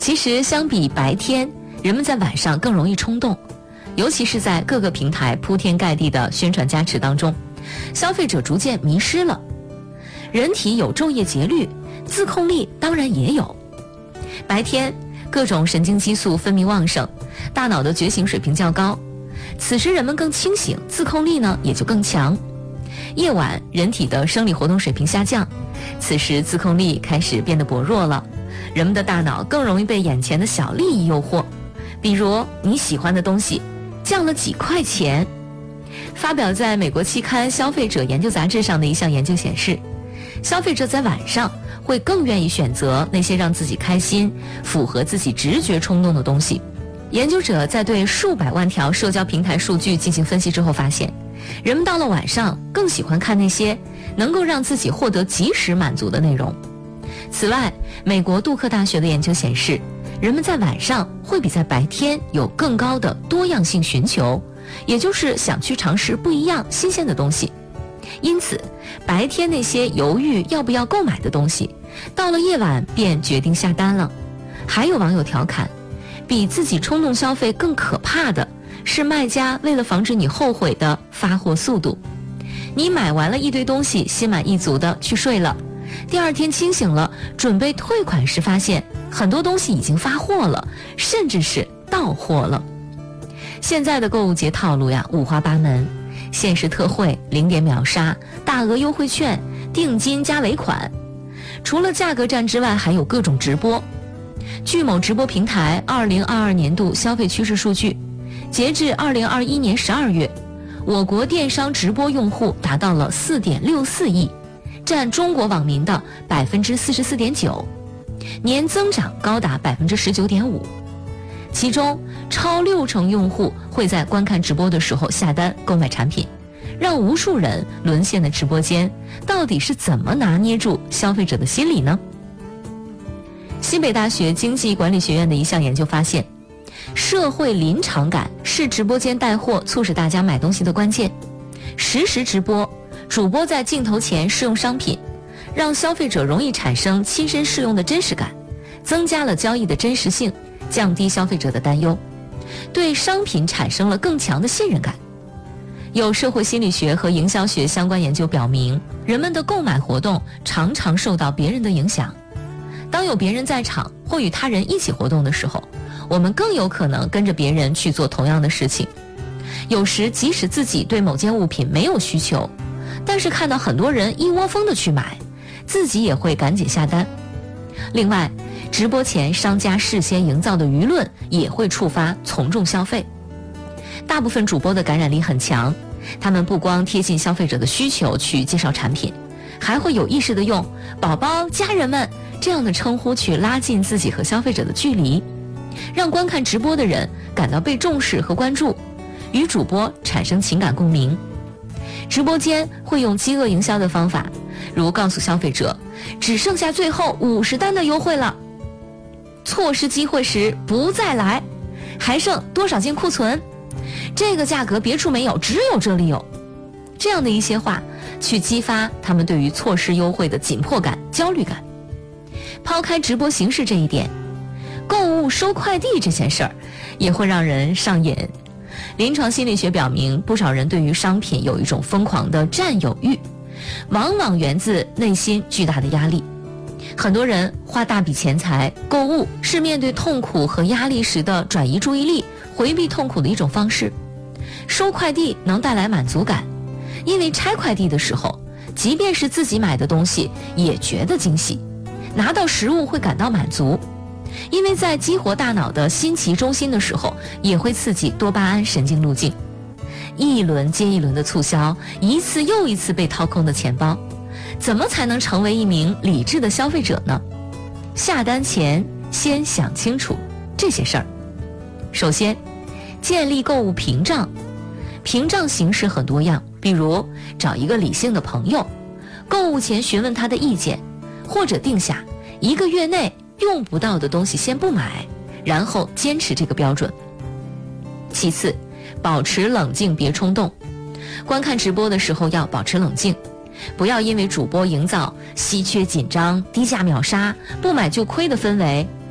其实相比白天，人们在晚上更容易冲动，尤其是在各个平台铺天盖地的宣传加持当中，消费者逐渐迷失了。人体有昼夜节律，自控力当然也有。白天各种神经激素分泌旺盛，大脑的觉醒水平较高，此时人们更清醒，自控力呢也就更强。夜晚人体的生理活动水平下降，此时自控力开始变得薄弱了，人们的大脑更容易被眼前的小利益诱惑，比如你喜欢的东西降了几块钱。发表在美国期刊《消费者研究杂志》上的一项研究显示，消费者在晚上会更愿意选择那些让自己开心、符合自己直觉冲动的东西。研究者在对数百万条社交平台数据进行分析之后发现，人们到了晚上更喜欢看那些能够让自己获得及时满足的内容。此外，美国杜克大学的研究显示，人们在晚上会比在白天有更高的多样性需求，也就是想去尝试不一样新鲜的东西。因此白天那些犹豫要不要购买的东西，到了夜晚便决定下单了。还有网友调侃，比自己冲动消费更可怕的是卖家为了防止你后悔的发货速度。你买完了一堆东西，心满意足的去睡了，第二天清醒了，准备退款时发现很多东西已经发货了，甚至是到货了。现在的购物节套路呀，五花八门，限时特惠、零点秒杀、大额优惠券、定金加尾款。除了价格战之外，还有各种直播。据某直播平台2022年度消费趋势数据，截至2021年12月，我国电商直播用户达到了4.64亿，占中国网民的44.9%，年增长高达19.5%。其中超60%用户会在观看直播的时候下单购买产品，让无数人沦陷的直播间到底是怎么拿捏住消费者的心理呢？西北大学经济管理学院的一项研究发现，社会临场感是直播间带货促使大家买东西的关键。实时直播，主播在镜头前试用商品，让消费者容易产生亲身试用的真实感，增加了交易的真实性，降低消费者的担忧，对商品产生了更强的信任感。有社会心理学和营销学相关研究表明，人们的购买活动常常受到别人的影响。当有别人在场或与他人一起活动的时候，我们更有可能跟着别人去做同样的事情。有时即使自己对某件物品没有需求，但是看到很多人一窝蜂的去买，自己也会赶紧下单。另外，直播前商家事先营造的舆论也会触发从众消费。大部分主播的感染力很强，他们不光贴近消费者的需求去介绍产品，还会有意识地用宝宝、家人们这样的称呼去拉近自己和消费者的距离，让观看直播的人感到被重视和关注，与主播产生情感共鸣。直播间会用饥饿营销的方法，如告诉消费者只剩下最后50单的优惠了，错失机会时不再来，还剩多少件库存，这个价格别处没有，只有这里有。这样的一些话去激发他们对于错失优惠的紧迫感、焦虑感。抛开直播形式这一点，购物收快递这件事儿也会让人上瘾。临床心理学表明，不少人对于商品有一种疯狂的占有欲，往往源自内心巨大的压力。很多人花大笔钱财购物，是面对痛苦和压力时的转移注意力、回避痛苦的一种方式。收快递能带来满足感，因为拆快递的时候，即便是自己买的东西也觉得惊喜，拿到实物会感到满足，因为在激活大脑的新奇中心的时候，也会刺激多巴胺神经路径。一轮接一轮的促销，一次又一次被掏空的钱包，怎么才能成为一名理智的消费者呢？下单前先想清楚这些事儿。首先，建立购物屏障。屏障形式很多样，比如找一个理性的朋友，购物前询问他的意见，或者定下1个月内用不到的东西先不买，然后坚持这个标准。其次，保持冷静，别冲动。观看直播的时候要保持冷静，不要因为主播营造稀缺紧张、低价秒杀、不买就亏的氛围